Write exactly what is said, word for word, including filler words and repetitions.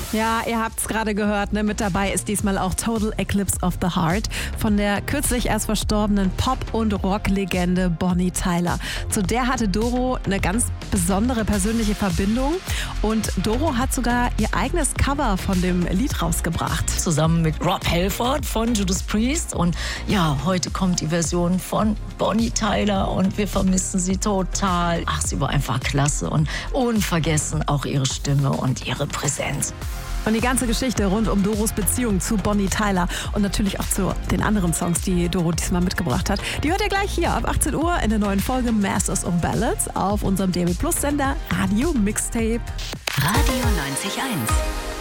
Ja, ihr habt es gerade gehört, ne? Mit dabei ist diesmal auch Total Eclipse of the Heart von der kürzlich erst verstorbenen Pop- und Rocklegende Bonnie Tyler. Zu der hatte Doro eine ganz besondere persönliche Verbindung und Doro hat sogar ihr eigenes Cover von dem Lied rausgebracht. Zusammen mit Rob Halford von Judas Priest und ja, heute kommt die Version von Bonnie Tyler und wir vermissen sie total. Ach, sie war einfach klasse und unvergessen auch ihre Stimme und ihre Präsenz. Und die ganze Geschichte rund um Doros Beziehung zu Bonnie Tyler und natürlich auch zu den anderen Songs, die Doro diesmal mitgebracht hat, die hört ihr gleich hier ab achtzehn Uhr in der neuen Folge Masters of Ballads auf unserem D A B Plus Sender Radio Mixtape. Radio neunzig Komma eins.